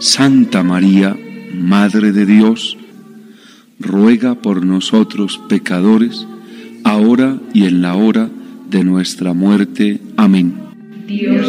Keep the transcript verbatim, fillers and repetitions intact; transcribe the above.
Santa María, Madre de Dios, ruega por nosotros pecadores, ahora y en la hora de nuestra muerte. Amén. Dios